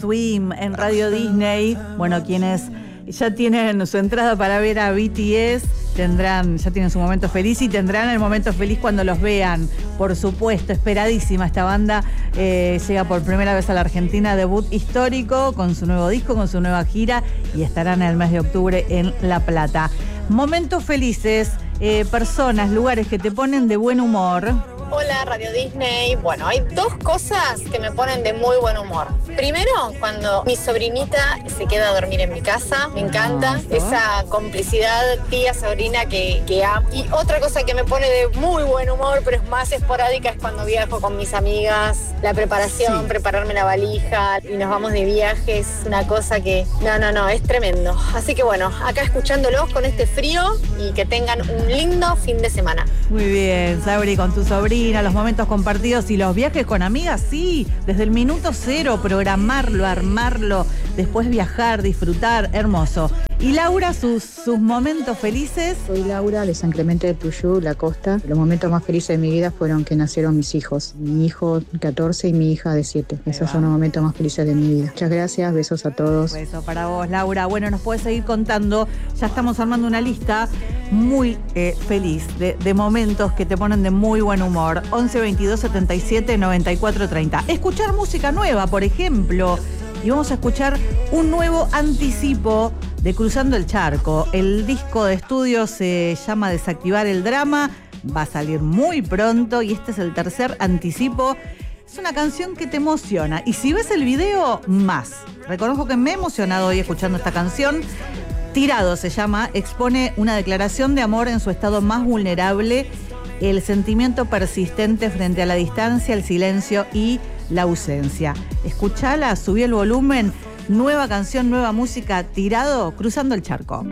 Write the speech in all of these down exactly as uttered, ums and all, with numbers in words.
Swim en Radio Disney. Bueno, quienes ya tienen su entrada para ver a B T S tendrán, ya tienen su momento feliz y tendrán el momento feliz cuando los vean. Por supuesto, esperadísima esta banda. Eh, llega por primera vez a la Argentina, debut histórico con su nuevo disco, con su nueva gira, y estarán en el mes de octubre en La Plata. Momentos felices, eh, personas, lugares que te ponen de buen humor. Hola, Radio Disney. Bueno, hay dos cosas que me ponen de muy buen humor. Primero, cuando mi sobrinita se queda a dormir en mi casa. Me encanta esa complicidad tía-sobrina que, que amo. Y otra cosa que me pone de muy buen humor, pero es más esporádica, es cuando viajo con mis amigas. La preparación, sí. prepararme la valija y nos vamos de viaje. Es una cosa que, no, no, no, es tremendo. Así que bueno, acá escuchándolos con este frío y que tengan un lindo fin de semana. Muy bien, Sabri, con tu sobrina. Los momentos compartidos y los viajes con amigas, sí, desde el minuto cero, programarlo, armarlo, después viajar, disfrutar, hermoso. Y Laura, sus, sus momentos felices. Soy Laura de San Clemente de Tuyú, La Costa. Los momentos más felices de mi vida fueron que nacieron mis hijos, mi hijo catorce y mi hija de siete. Esos son los momentos más felices de mi vida. Muchas gracias, besos a todos. Beso para vos, Laura. Bueno, nos puedes seguir contando, ya estamos armando una lista muy eh, feliz de, de momentos que te ponen de muy buen humor. once veintidós setenta y siete noventa y cuatro treinta. Escuchar música nueva, por ejemplo, y vamos a escuchar un nuevo anticipo de Cruzando el Charco. El disco de estudio se llama Desactivar el Drama, va a salir muy pronto y este es el tercer anticipo. Es una canción que te emociona y si ves el video, más. Reconozco que me he emocionado hoy escuchando esta canción. Tirado se llama, expone una declaración de amor en su estado más vulnerable, el sentimiento persistente frente a la distancia, el silencio y la ausencia. Escuchala, subí el volumen, nueva canción, nueva música, Tirado, Cruzando el Charco.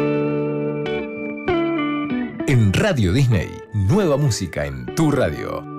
En Radio Disney, nueva música en tu radio.